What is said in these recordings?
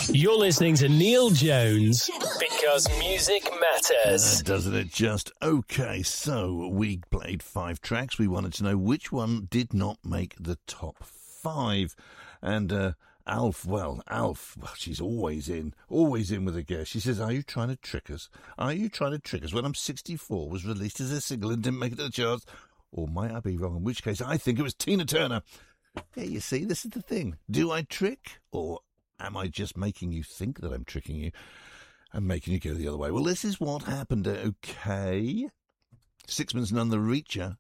You're listening to Neil Jones because music matters. Doesn't it just? Okay, so we played 5 tracks. We wanted to know which one did not make the top 5. And Alf, she's always in with a guess. She says, are you trying to trick us? Are you trying to trick us? When I'm 64 was released as a single and didn't make it to the charts? Or might I be wrong? In which case, I think it was Tina Turner. Yeah, you see, this is the thing. Do I trick? Or am I just making you think that I'm tricking you and making you go the other way? Well, this is what happened, okay? Sixpence None the Richer.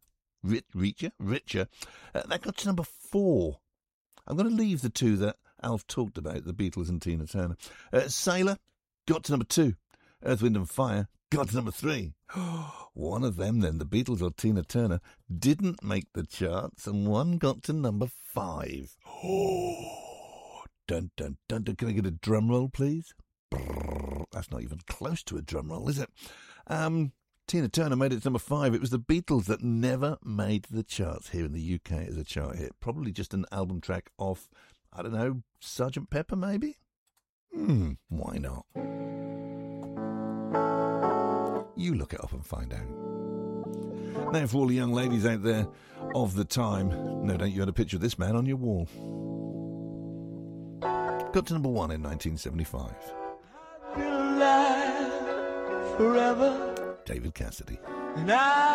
That got to number 4. I'm going to leave the 2 that Alf talked about, the Beatles and Tina Turner. Sailor got to number 2. Earth, Wind and Fire got to number 3. One of them then, the Beatles or Tina Turner, didn't make the charts, and one got to number 5. Oh, dun, dun, dun, dun. Can I get a drum roll, please? Brrr, that's not even close to a drum roll, is it? Tina Turner made it to number 5. It was the Beatles that never made the charts here in the UK as a chart hit. Probably just an album track off, I don't know, Sgt. Pepper, maybe? Why not? You look it up and find out. Now, for all the young ladies out there of the time, no doubt you had a picture of this man on your wall. Got to number 1 in 1975. I've been alive forever. David Cassidy. And I